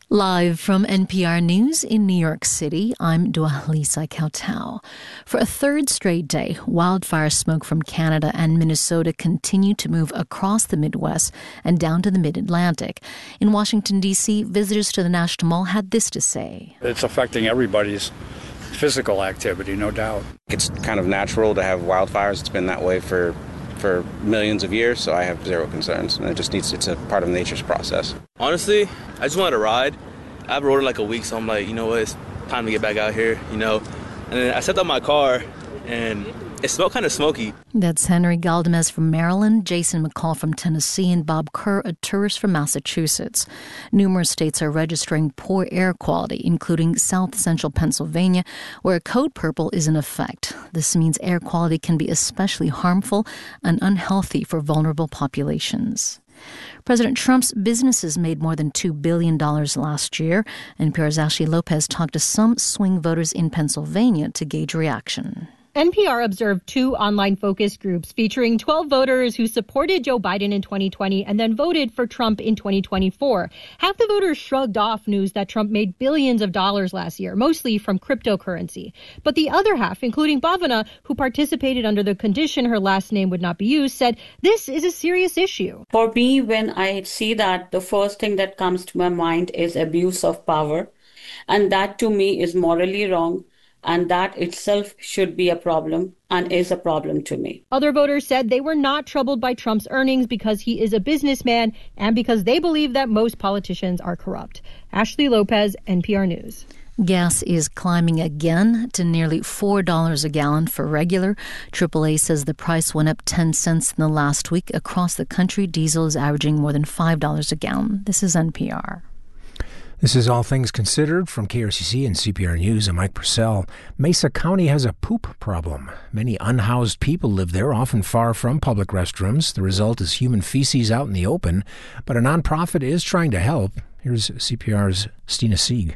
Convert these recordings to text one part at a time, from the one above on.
Live from NPR News in New York City, I'm Dua-Lisa Kautal. For a third straight day, wildfire smoke from Canada and Minnesota continue to move across the Midwest and down to the Mid-Atlantic. In Washington, D.C., visitors to the National Mall had this to say. It's affecting everybody's physical activity, no doubt. It's kind of natural to have wildfires. It's been that way for millions of years, so I have zero concerns. And it's a part of nature's process. Honestly, I just wanted to ride. I haven't rode in like a week, so I'm like, you know what, it's time to get back out here, And then I stepped out my car, and it smelled kind of smoky. That's Henry Galdamez from Maryland, Jason McCall from Tennessee, and Bob Kerr, a tourist from Massachusetts. Numerous states are registering poor air quality, including South Central Pennsylvania, where Code Purple is in effect. This means air quality can be especially harmful and unhealthy for vulnerable populations. President Trump's businesses made more than $2 billion last year. NPR's Ashley Lopez talked to some swing voters in Pennsylvania to gauge reaction. NPR observed two online focus groups featuring 12 voters who supported Joe Biden in 2020 and then voted for Trump in 2024. Half the voters shrugged off news that Trump made billions of dollars last year, mostly from cryptocurrency. But the other half, including Bhavana, who participated under the condition her last name would not be used, said this is a serious issue. For me, when I see that, the first thing that comes to my mind is abuse of power. And that to me is morally wrong. And that itself should be a problem and is a problem to me. Other voters said they were not troubled by Trump's earnings because he is a businessman and because they believe that most politicians are corrupt. Ashley Lopez, NPR News. Gas is climbing again to nearly $4 a gallon for regular. AAA says the price went up 10 cents in the last week. Across the country, diesel is averaging more than $5 a gallon. This is NPR. This is All Things Considered from KRCC and CPR News. I'm Mike Purcell. Mesa County has a poop problem. Many unhoused people live there, often far from public restrooms. The result is human feces out in the open, but a nonprofit is trying to help. Here's CPR's Stina Sieg.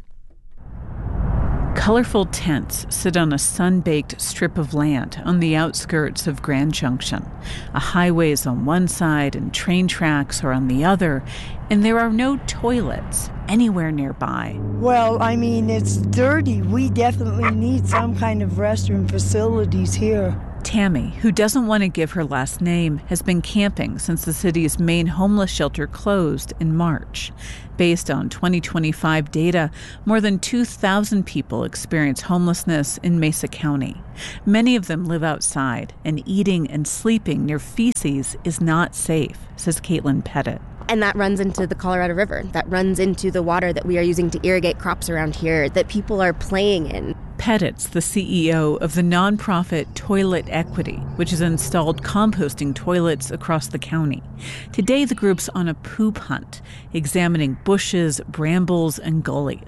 Colorful tents sit on a sun-baked strip of land on the outskirts of Grand Junction. A highway is on one side and train tracks are on the other, and there are no toilets anywhere nearby. Well, I mean, it's dirty. We definitely need some kind of restroom facilities here. Tammy, who doesn't want to give her last name, has been camping since the city's main homeless shelter closed in March. Based on 2025 data, more than 2,000 people experience homelessness in Mesa County. Many of them live outside, and eating and sleeping near feces is not safe, says Caitlin Pettit. And that runs into the Colorado River. That runs into the water that we are using to irrigate crops around here that people are playing in. Pettit's the CEO of the nonprofit Toilet Equity, which has installed composting toilets across the county. Today, the group's on a poop hunt, examining bushes, brambles, and gullies.